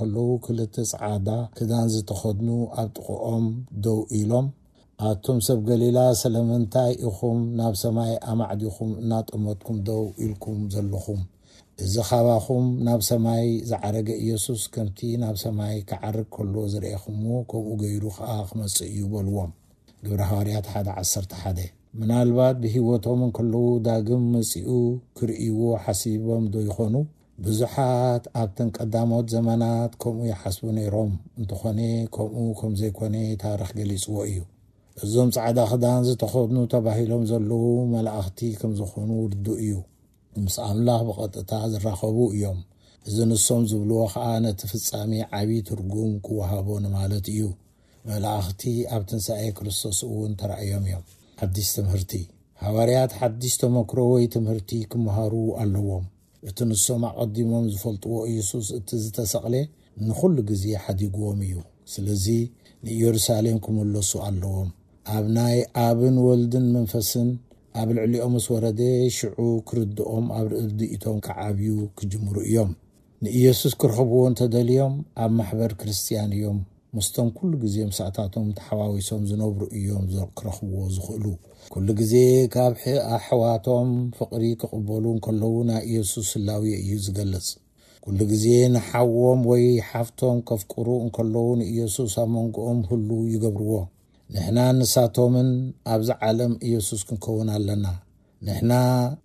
ከለው ክልተ ጻዕዳ ክዳን ዝተኸድኑ ኣብ ጥቕኦም ደው ኢሎም ኣቶም ሰብ ገሊላ ሰለምንታይ ኢኹም ናብ ሰማይ ኣማዕዲኹም እናጠመጥኩም ደው ኢልኩም ዘለኹም እዚ ኻባኹም ናብ ሰማይ ዝዓረገ ኢየሱስ ከምቲ ናብ ሰማይ ክዓርግ ከሎ ዝረአኹምዎ ከምኡ ገይሩ ኸኣ ክመጽእ እዩ በልዎም ግብረ ሐዋርያት 1:11 ምናልባት ብህይወቶም ከለው ዳግም መጽኡ ክርእይዎ ሓሲቦም ዶ ይኾኑ ብዙሓት ኣብተን ቀዳሞት ዘመናት ከምኡ ይሓስቡ ነይሮም እንተኾነ ከምኡ ከም ዘይኮነ ታሪኽ ገሊጽዎ እዩ እዞም ጻዕዳ ክዳን ዝተኸድኑ ተባሂሎም ዘለዉ መላእኽቲ ከም ዝኾኑ ርዱእ እዩ ምስ ኣምላኽ ብቐጥታ ዝራኸቡ እዮም እዚ ንሶም ዝብልዎ ኸኣ ነቲ ፍጻሜ ዓብዪ ትርጉም ክወሃቦ ማለት እዩ መላእኽቲ ኣብ ትንሣኤ ክርስቶስ እውን ተራእዮም እዮም ሓድሽ ትምህርቲ ሐዋርያት ሓድሽ ተመክሮ ወይ ትምህርቲ ክመሃሩ ኣለዎም እቲ ንሶም ኣቐዲሞም ዝፈልጥዎ ኢየሱስ እቲ ዝተሰቕለ ንኹሉ ግዜ ሓዲግዎም እዩ ስለዚ ንኢየሩሳሌም ክምለሱ ኣለዎም ኣብ ናይ ኣብን ወልድን መንፈስን ኣብ ልዕሊኦም ምስ ወረደ ሽዑ ክርድኦም ኣብ ርድኢቶም ክዓብዩ ክጅምሩ እዮም ንኢየሱስ ክረኽብዎ እንተደልዮም ኣብ ማሕበር ክርስቲያን እዮም ምስቶም ኩሉ ግዜ ምሳእታቶም ተሓዋዊሶም ዝነብሩ እዮም ክረኽብዎ ዝኽእሉ ኩሉ ግዜ ካብ ኣሕዋቶም ፍቕሪ ክቕበሉ ከለዉ ናይ ኢየሱስ ስላዊ እዩ ዝገልጽ ኩሉ ግዜ ንሓዎም ወይ ሓፍቶም ከፍቅሩ ከለዉ ንኢየሱስ ኣብ መንጎኦም ሁሉ ይገብርዎ ንሕና ንሳቶምን ኣብዚ ዓለም ኢየሱስ ክንከውን ኣለና ንሕና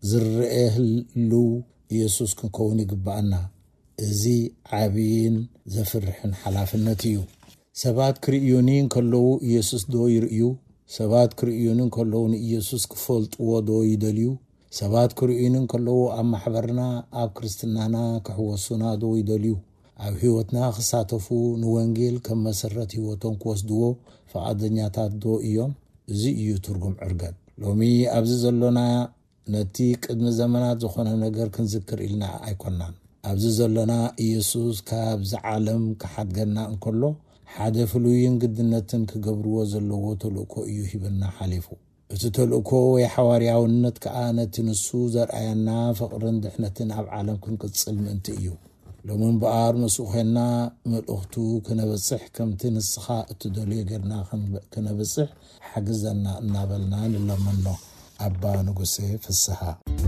ዝርአየሉ ኢየሱስ ክንከውን ይግባአና እዚ ዓብይን ዘፍርሕን ሓላፍነት እዩ ሰባት ክርእዩኒ ከለዉ ኢየሱስ ዶ ይርእዩ ሰባት ክርእዩኒ ከለዉ ንኢየሱስ ክፈልጥዎ ዶ ይደልዩ ሰባት ክርእዩኒ ከለዉ ኣብ ማሕበርና ኣብ ክርስትናና ክሕወሱና ዶ ይደልዩ ኣብ ህይወትና ክሳተፉ ንወንጌል ከም መሰረት ህይወቶም ክወስድዎ ፈቃደኛታት ዶ እዮም እዚ እዩ ትርጉም ዕርገት ሎሚ ኣብዚ ዘሎና ነቲ ቅድሚ ዘመናት ዝኾነ ነገር ክንዝክር ኢልና ኣይኮናን ኣብዚ ዘሎና ኢየሱስ ካብ ዝዓለም ክሓድገና እንከሎ ሓደ ፍሉይን ግድነትን ክገብርዎ ዘለዎ ተልእኮ እዩ ሂብና ሓሊፉ እቲ ተልእኮ ወይ ሐዋርያውነት ከዓ ነቲ ንሱ ዘርአየና ፍቕርን ድሕነትን ኣብ ዓለም ክንቅጽል ምእንቲ እዩ ሎሚ እምበኣር ምስኡ ኾይንና መልእኽቱ ክነበጽሕ ከምቲ ንስኻ እትደልዮ ጌርና ክነበጽሕ ሓግዘና እናበልና ንለመኖ ኣባ ንጉሴ ፍስሓ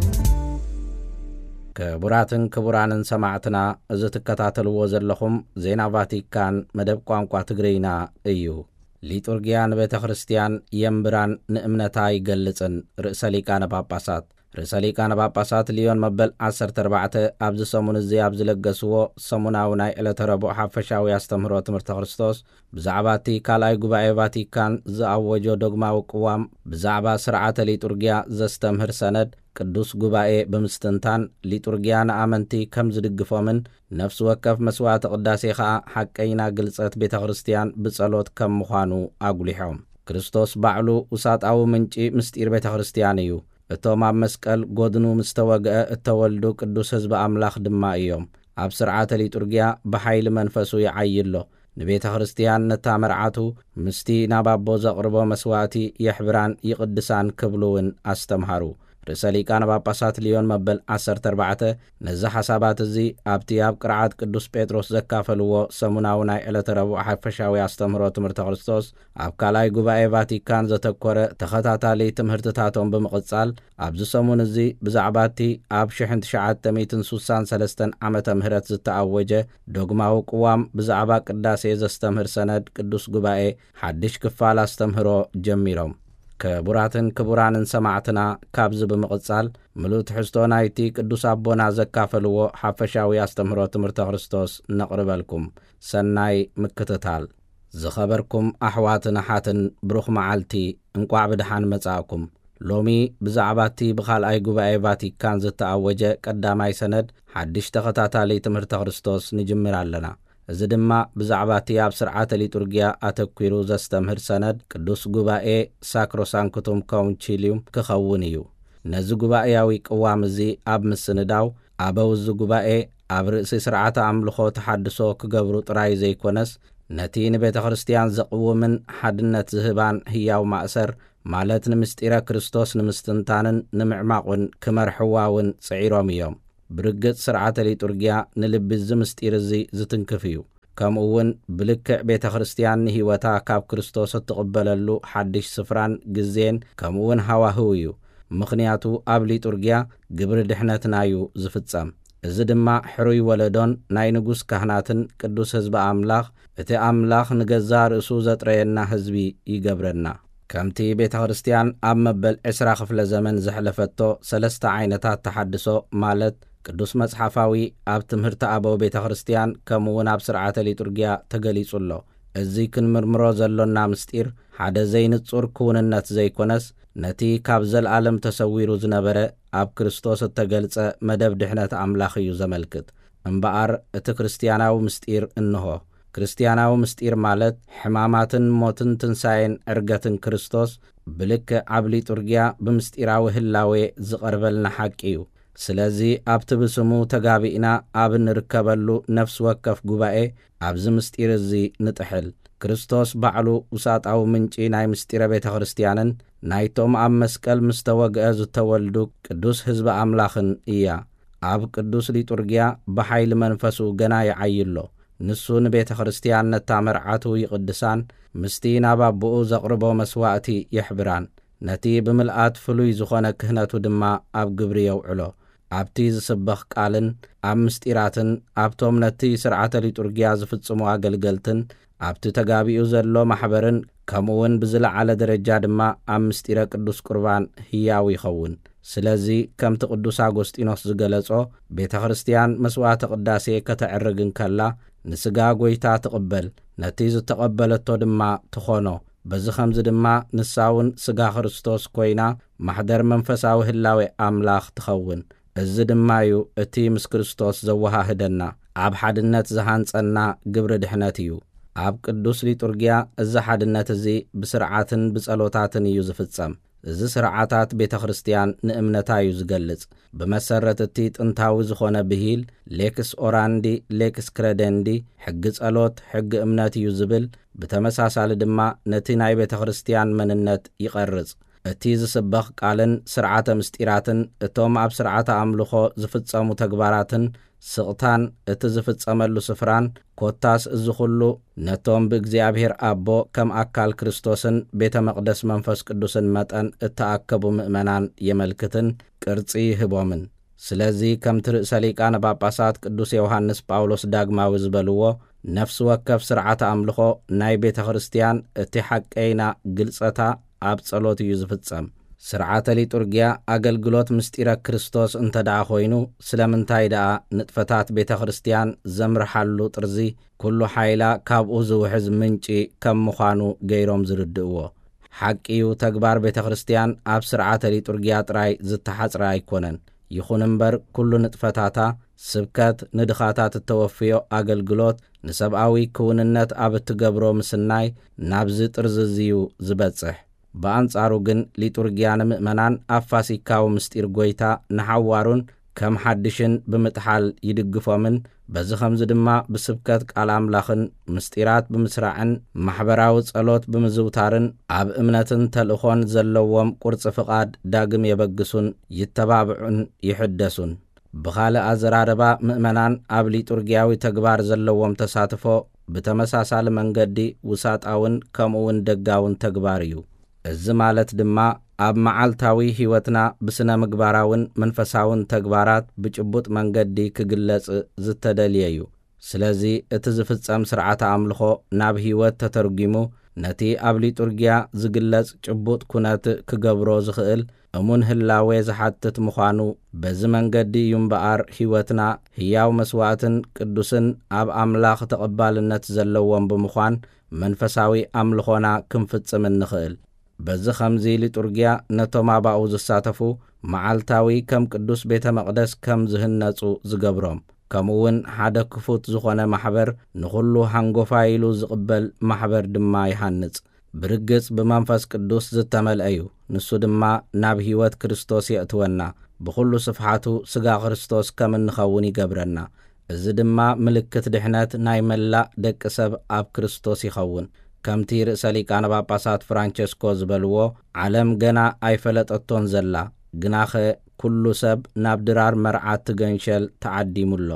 ክቡራትን ክቡራንን ሰማዕትና እዚ ትከታተልዎ ዘለኹም ዜና ቫቲካን መደብ ቋንቋ ትግርኛ እዩ ሊቱርግያ ንቤተ ክርስቲያን የምብራን ንእምነታ ይገልጽን ርእሰ ሊቃነ ጳጳሳት ርእሰ ሊቃነ ጳጳሳት ሊዮን መበል 14 ኣብዚ ሰሙን እዚ ኣብ ዝለገስዎ ሰሙናዊ ናይ ዕለተ ረቡዕ ሓፈሻዊ ኣስተምህሮ ትምህርተ ክርስቶስ ብዛዕባ እቲ ካልኣይ ጉባኤ ቫቲካን ዝኣወጆ ዶግማዊ ቅዋም ብዛዕባ ስርዓተ ሊቱርግያ ዘስተምህር ሰነድ ቅዱስ ጉባኤ ብምስትንታን ሊቱርግያ ንኣመንቲ ከም ዝድግፎምን ነፍሲ ወከፍ መስዋዕቲ ቅዳሴ ከዓ ሓቀኛ ግልጸት ቤተ ክርስቲያን ብጸሎት ከም ምዃኑ ኣጉሊሖም ክርስቶስ ባዕሉ ውሳጣዊ ምንጪ ምስጢር ቤተ ክርስቲያን እዩ እቶም ኣብ መስቀል ጎድኑ ምስተወግአ እተወልዱ ቅዱስ ህዝቢ ኣምላኽ ድማ እዮም ኣብ ስርዓተ ሊቱርግያ ብሓይሊ መንፈሱ ይዓይሎ ንቤተ ክርስቲያን ነታ መርዓቱ ምስቲ ናብ ኣቦ ዘቕርቦ መስዋዕቲ የሕብራን ይቕድሳን ክብሉውን ኣስተምሃሩ ርእሰ ሊቃነ ጳጳሳት ሊዮን መበል 14 ነዚ ሓሳባት እዚ ኣብቲ ኣብ ቅርዓት ቅዱስ ጴጥሮስ ዘካፈልዎ ሰሙናዊ ናይ ዕለተ ረቡዕ ሓፈሻዊ ኣስተምህሮ ትምህርተ ክርስቶስ ኣብ ካልኣይ ጉባኤ ቫቲካን ዘተኮረ ተኸታታሊ ትምህርትታቶም ብምቕጻል ኣብዚ ሰሙን እዚ ብዛዕባ እቲ ኣብ 1963 ዓመተ ምህረት ዝተኣወጀ ዶግማዊ ቅዋም ብዛዕባ ቅዳሴ ዘስተምህር ሰነድ ቅዱስ ጉባኤ ሓድሽ ክፋል ኣስተምህሮ ጀሚሮም ክቡራትን ክቡራንን ሰማዕትና ካብዚ ብምቕጻል ምሉእ ትሕዝቶ ናይቲ ቅዱስ ኣቦና ዘካፈልዎ ሓፈሻዊ ኣስተምህሮ ትምህርተ ክርስቶስ ነቕርበልኩም ሰናይ ምክትታል ዝኸበርኩም ኣሕዋትን ኣሓትን ብሩኽ መዓልቲ እንቋዕ ብድሓን መጻእኩም ሎሚ ብዛዕባ እቲ ብኻልኣይ ጉባኤ ቫቲካን ዝተኣወጀ ቀዳማይ ሰነድ ሓድሽ ተኸታታሊ ትምህርተ ክርስቶስ ንጅምር ኣለና እዚ ድማ ብዛዕባ እቲ ኣብ ስርዓተ ሊቱርግያ ኣተኲሩ ዘስተምህር ሰነድ ቅዱስ ጉባኤ ሳክሮሳንክቱም ካውንቺሊዩም ክኸውን እዩ ነዚ ጉባኤያዊ ቅዋም እዚ ኣብ ምስንዳው ኣበው እዚ ጉባኤ ኣብ ርእሲ ስርዓተ ኣምልኾ ተሓድሶ ክገብሩ ጥራይ ዘይኮነስ ነቲ ንቤተ ክርስቲያን ዘቕውምን ሓድነት ዝህባን ህያው ማእሰር ማለት ንምስጢረ ክርስቶስ ንምስትንታንን ንምዕማቑን ክመርሕዋውን ጽዒሮም እዮም ብርግጽ ስርዓተ ሊቱርግያ ንልቢ እዚ ምስጢር እዚ ዝትንክፍ እዩ ከምኡውን ብልክዕ ቤተ ክርስቲያን ንህይወታ ካብ ክርስቶስ እትቕበለሉ ሓድሽ ስፍራን ግዜን ከምኡውን ሃዋህው እዩ። ምኽንያቱ ኣብ ሊጡርግያ ግብሪ ድሕነትናዩ ዝፍጸም። እዚ ድማ ሕሩይ ወለዶን ናይ ንጉሥ ካህናትን ቅዱስ ህዝቢ ኣምላኽ እቲ ኣምላኽ ንገዛ ርእሱ ዘጥረየና ህዝቢ ይገብረና። ከምቲ ቤተ ክርስቲያን ኣብ መበል 20 ክፍለ ዘመን ዘሕለፈቶ 3 ዓይነታት ተሓድሶ ማለት ቅዱስ መጽሓፋዊ ኣብ ትምህርቲ ኣበው ቤተ ክርስቲያን ከምኡውን ኣብ ስርዓተ ሊጡርግያ ተገሊጹሎ። እዚ ክንምርምሮ ዘሎና ምስጢር ሓደ ዘይንጹር ክውንነት ዘይኮነስ ነቲ ካብ ዘለዓለም ተሰዊሩ ዝነበረ ኣብ ክርስቶስ እተገልጸ መደብ ድሕነት ኣምላኽ እዩ ዘመልክት እምበኣር እቲ ክርስቲያናዊ ምስጢር እንሆ። ክርስቲያናዊ ምስጢር ማለት ሕማማትን ሞትን ትንሣኤን ዕርገትን ክርስቶስ ብልክዕ ኣብ ሊጡርግያ ብምስጢራዊ ህላዌ ዝቐርበልና ሓቂ እዩ። ስለዚ ኣብቲ ብስሙ ተጋቢእና ኣብ እንርከበሉ ነፍሲ ወከፍ ጉባኤ ኣብዚ ምስጢር እዚ ንጥሕል። ክርስቶስ ባዕሉ ውሳጣዊ ምንጪ ናይ ምስጢረ ቤተ ክርስቲያንን ናይቶም ኣብ መስቀል ምስ ተወግአ ዝተወልዱ ቅዱስ ህዝቢ ኣምላኽን እያ። ኣብ ቅዱስ ሊጡርግያ ብሓይሊ መንፈሱ ገና ይዓይሎ። ንሱ ንቤተ ክርስቲያን ነታ መርዓቱ ይቕድሳን፣ ምስቲ ናብ ኣቦኡ ዘቕርቦ መስዋዕቲ የሕብራን፣ ነቲ ብምልኣት ፍሉይ ዝኾነ ክህነቱ ድማ ኣብ ግብሪ የውዕሎ። ኣብቲ ዝስበኽ ቃልን ኣብ ምስጢራትን ኣብቶም ነቲ ስርዓተ ሊጡርግያ ዝፍጽሙ ኣገልገልትን ኣብቲ ተጋቢኡ ዘሎ ማሕበርን ከምኡውን ብዝለዓለ ደረጃ ድማ ኣብ ምስጢረ ቅዱስ ቁርባን ህያው ይኸውን። ስለዚ ከምቲ ቅዱስ ኣጎስጢኖስ ዝገለጾ ቤተ ክርስቲያን መስዋዕተ ቅዳሴ ከተዕርግን ከላ ንስጋ ጐይታ ትቕበል፣ ነቲ ዝተቐበለቶ ድማ ትኾኖ። በዚ ኸምዚ ድማ ንሳውን ስጋ ክርስቶስ ኮይና ማሕደር መንፈሳዊ ህላዌ ኣምላኽ ትኸውን። እዚ ድማ እዩ እቲ ምስ ክርስቶስ ዘወሃህደና ኣብ ሓድነት ዝሃንጸና ግብሪ ድሕነት እዩ። ኣብ ቅዱስ ሊጡርግያ እዚ ሓድነት እዚ ብስርዓትን ብጸሎታትን እዩ ዝፍጸም። እዚ ስርዓታት ቤተ ክርስቲያን ንእምነታ እዩ ዝገልጽ። ብመሰረት እቲ ጥንታዊ ዝኾነ ብሂል ሌክስ ኦራንዲ ሌክስ ክረደንዲ ሕጊ ጸሎት ሕጊ እምነት እዩ ዝብል፣ ብተመሳሳሊ ድማ ነቲ ናይ ቤተ ክርስቲያን መንነት ይቐርጽ። እቲ ዝስበኽ ቃልን ስርዓተ ምስጢራትን እቶም ኣብ ስርዓተ ኣምልኾ ዝፍጸሙ ተግባራትን ስቕታን እቲ ዝፍጸመሉ ስፍራን ኮታስ እዚ ኹሉ ነቶም ብእግዚአብሔር ኣቦ ከም ኣካል ክርስቶስን ቤተ መቕደስ መንፈስ ቅዱስን መጠን እተኣከቡ ምእመናን የመልክትን ቅርጺ ይህቦምን። ስለዚ ከምቲ ርእሰ ሊቃነ ጳጳሳት ቅዱስ ዮሐንስ ጳውሎስ ዳግማዊ ዝበልዎ ነፍሲ ወከፍ ስርዓተ ኣምልኾ ናይ ቤተ ክርስቲያን እቲ ሓቀይና ግልጸታ ኣብ ጸሎት እዩ ዝፍጸም። ስርዓተ ሊጡርግያ ኣገልግሎት ምስጢረ ክርስቶስ እንተ ደኣ ኾይኑ ስለምንታይ ደኣ ንጥፈታት ቤተ ክርስቲያን ዘምርሓሉ ጥርዚ ኩሉ ሓይላ ካብኡ ዝውሕዝ ምንጪ ከም ምዃኑ ገይሮም ዝርድእዎ። ሓቂዩ ተግባር ቤተ ክርስቲያን ኣብ ስርዓተ ሊጡርግያ ጥራይ ዝተሓጽረ ኣይኮነን። ይኹን እምበር ኩሉ ንጥፈታታ ስብከት፣ ንድኻታት እተወፍዮ ኣገልግሎት፣ ንሰብኣዊ ክውንነት ኣብ እትገብሮ ምስናይ ናብዚ ጥርዚ እዝዩ ዝበጽሕ። በአንጻሩ ግን ሊጡርግያ ንምእመናን ኣብ ፋሲካዊ ምስጢር ጐይታ ንሓዋሩን ከም ሓድሽን ብምጥሓል ይድግፎምን፣ በዚ ኸምዚ ድማ ብስብከት ቃል ኣምላኽን ምስጢራት ብምስራዕን ማሕበራዊ ጸሎት ብምዝውታርን ኣብ እምነትን ተልእኾን ዘለዎም ቁርጽ ፍቓድ ዳግም የበግሱን ይተባብዑን ይሕደሱን። ብኻልእ ኣዘራረባ ምእመናን ኣብ ሊጡርግያዊ ተግባር ዘለዎም ተሳትፎ ብተመሳሳሊ መንገዲ ውሳጣውን ከምኡውን ደጋውን ተግባር እዩ። እዚ ማለት ድማ ኣብ መዓልታዊ ሕይወትና ብስነ ምግባራውን መንፈሳውን ተግባራት ብጭቡጥ መንገዲ ክግለጽ ዝተደልየ እዩ። ስለዚ እቲ ዝፍጸም ስርዓተ ኣምልኾ ናብ ሕይወት ተተርጊሙ ነቲ ኣብ ሊጡርግያ ዝግለጽ ጭቡጥ ኩነት ክገብሮ ዝኽእል እሙን ህላዌ ዝሓትት ምዃኑ በዚ መንገዲ እዩ እምበኣር ሕይወትና ሕያው መስዋዕትን ቅዱስን ኣብ ኣምላኽ ተቐባልነት ዘለዎም ብምዃን መንፈሳዊ ኣምልኾና ክንፍጽም እንኽእል። በዚ ኸምዚ ሊጡርግያ ነቶም ኣባኡ ዝሳተፉ መዓልታዊ ከም ቅዱስ ቤተ መቕደስ ከም ዝህነጹ ዝገብሮም፣ ከምኡውን ሓደ ክፉት ዝኾነ ማሕበር ንኹሉ ሃንጎፋ ኢሉ ዝቕበል ማሕበር ድማ ይሃንጽ። ብርግጽ ብመንፈስ ቅዱስ ዝተመልአ እዩ። ንሱ ድማ ናብ ሕይወት ክርስቶስ የእትወና፣ ብኹሉ ስፍሓቱ ሥጋ ክርስቶስ ከም እንኸውን ይገብረና። እዚ ድማ ምልክት ድሕነት ናይ መላእ ደቂ ሰብ ኣብ ክርስቶስ ይኸውን። ከምቲ ርእሰ ሊቃነ ጳጳሳት ፍራንቸስኮ ዝበልዎ ዓለም ገና ኣይፈለጠቶን ዘላ ግናኸ ኩሉ ሰብ ናብ ድራር መርዓት ትገንሸል ተዓዲሙሎ።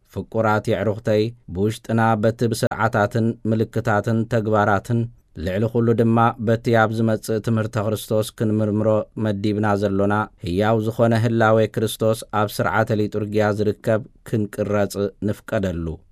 ፍቁራት ይዕሩኽተይ ብውሽጥና በቲ ብስርዓታትን ምልክታትን ተግባራትን ልዕሊ ኩሉ ድማ በቲ ኣብ ዝመጽእ ትምህርተ ክርስቶስ ክንምርምሮ መዲብና ዘሎና ሕያው ዝኾነ ህላዌ ክርስቶስ ኣብ ስርዓተ ሊጡርግያ ዝርከብ ክንቅረጽ ንፍቀደሉ